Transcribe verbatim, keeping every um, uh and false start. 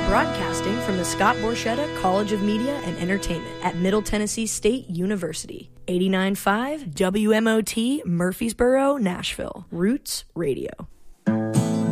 Broadcasting from the Scott Borchetta College of Media and Entertainment at Middle Tennessee State University. eighty-nine point five W M O T, Murfreesboro, Nashville. Roots Radio.